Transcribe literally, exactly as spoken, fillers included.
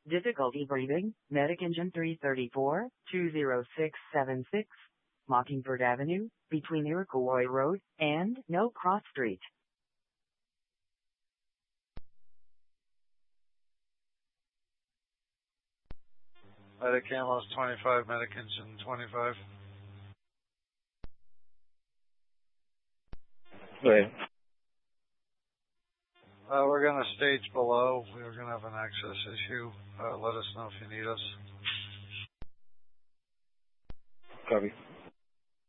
Difficulty breathing, Medic Engine three thirty-four, two zero six seven six, Mockingbird Avenue, between Iroquois Road and No Cross Street. Medic Ambulance twenty-five, Medic Engine twenty-five. Right. Uh, we're going to stage below. We're going to have an access issue. Uh, let us know if you need us. Copy.